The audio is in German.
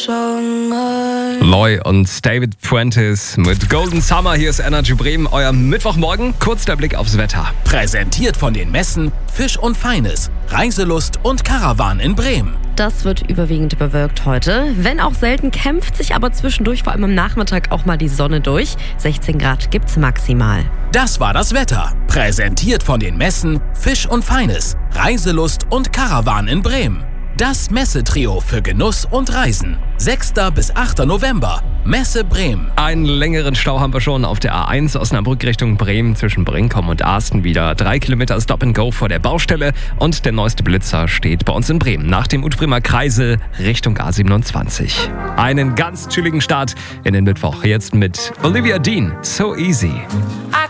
Loy und David Fuentes mit Golden Summer. Hier ist Energy Bremen, euer Mittwochmorgen. Kurz der Blick aufs Wetter. Präsentiert von den Messen Fisch und Feines, Reiselust und Caravan in Bremen. Das wird überwiegend bewölkt heute. Wenn auch selten, kämpft sich aber zwischendurch, vor allem am Nachmittag, auch mal die Sonne durch. 16 Grad gibt's maximal. Das war das Wetter. Präsentiert von den Messen Fisch und Feines, Reiselust und Caravan in Bremen. Das Messetrio für Genuss und Reisen. 6. bis 8. November. Messe Bremen. Einen längeren Stau haben wir schon auf der A1 Osnabrück Richtung Bremen zwischen Brinkum und Arsten wieder. 3 Kilometer Stop and Go vor der Baustelle und der neueste Blitzer steht bei uns in Bremen nach dem Utbremer Kreisel Richtung A27. Einen ganz chilligen Start in den Mittwoch. Jetzt mit Olivia Dean. So easy.